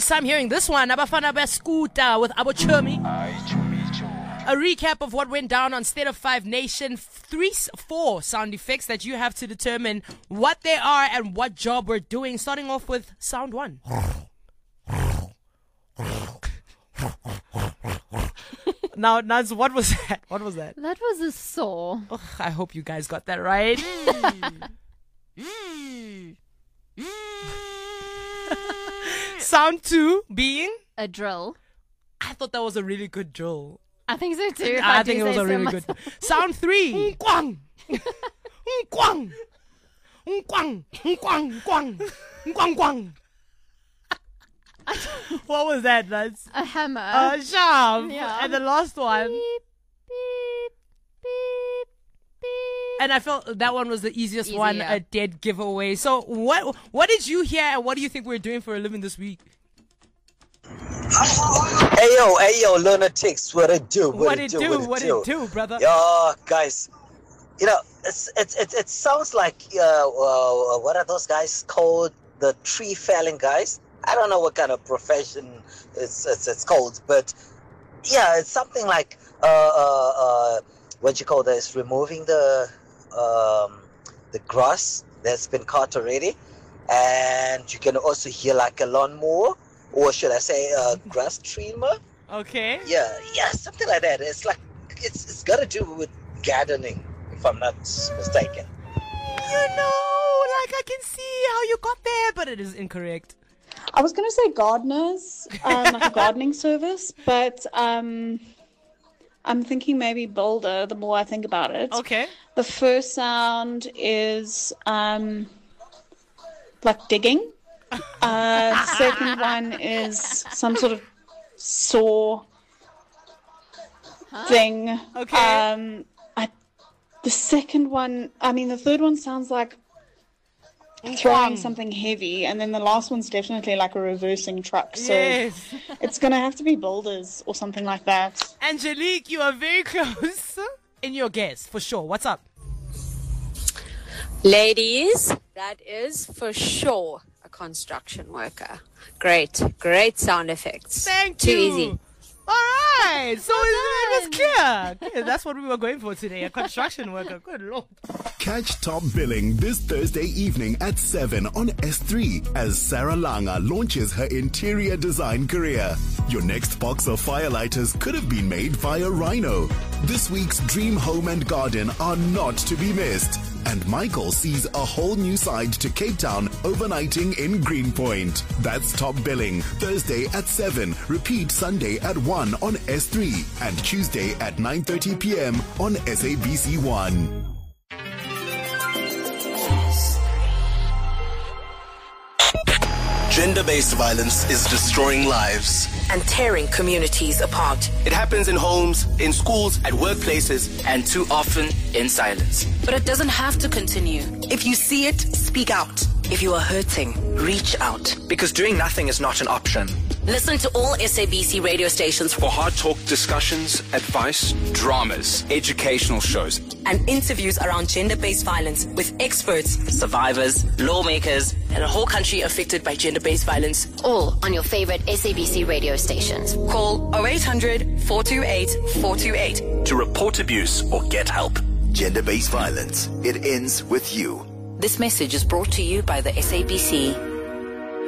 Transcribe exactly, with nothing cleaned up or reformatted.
time hearing this one. Abafana Baskuta with Abo Chumi. A recap of what went down on State of Five Nation. Three, four sound effects that you have to determine what they are and what job we're doing. Starting off with sound one. Now, Naz, what was that? What was that? That was a saw. Ugh, I hope you guys got that right. Sound two being a drill. I thought that was a really good drill. I think so too. I, I think it was a so really myself. good. Sound three. Nkwang. Nkwang. Nkwang. Nkwang. Nkwang. Nkwang. Nkwang. What was that, Naz? A hammer. A shaft. Yeah. And the last one. Beep, beep, beep, beep. And I felt that one was the easiest Easy, one, yeah. a dead giveaway. So what what did you hear and what do you think we're doing for a living this week? Hey yo, hey yo, lunatics, what it do? What, What it do? What it do, brother? Yo, guys, you know, it's, it's, it's, it sounds like, uh, uh, what are those guys called? The tree felling guys? I don't know what kind of profession it's, it's, it's called, but yeah, it's something like, uh, uh, uh, what you call this, removing the, um, the grass that's been cut already. And you can also hear like a lawnmower, or should I say a grass trimmer? Okay. Yeah, yeah, something like that. It's like, it's it's got to do with gardening, if I'm not mistaken. You know, like I can see how you got there, but it is incorrect. I was going to say gardeners, um, like a gardening service, but um, I'm thinking maybe builder the more I think about it. Okay. The first sound is um, like digging. Uh, second one is some sort of saw thing. Okay. Um, I, the second one, I mean, the third one sounds like throwing something heavy, and then the last one's definitely like a reversing truck. So Yes. it's going to have to be builders or something like that. Angelique, you are very close in your guess, for sure. What's up? Ladies, that is for sure a construction worker. Great, great sound effects. Thank Too you. easy. All right. So it, it was clear. Okay, that's what we were going for today, a construction worker. Good Lord. Catch Top Billing this Thursday evening at seven on S three as Sarah Langa launches her interior design career. Your next box of firelighters could have been made via Rhino. This week's Dream Home and Garden are not to be missed. And Michael sees a whole new side to Cape Town overnighting in Greenpoint. That's Top Billing, Thursday at seven. Repeat Sunday at one on S three and Tuesday at nine thirty p.m. on S A B C one. Gender-based violence is destroying lives and tearing communities apart. It happens in homes, in schools, at workplaces, and too often in silence. But it doesn't have to continue. If you see it, speak out. If you are hurting, reach out. Because doing nothing is not an option. Listen to all S A B C radio stations For hard talk discussions, advice, dramas, educational shows, and interviews around gender-based violence with experts, survivors, lawmakers, and a whole country affected by gender-based violence. All on your favorite S A B C radio stations. Call oh eight hundred, four two eight, four two eight to report abuse or get help. Gender-based violence. It ends with you. This message is brought to you by the S A B C.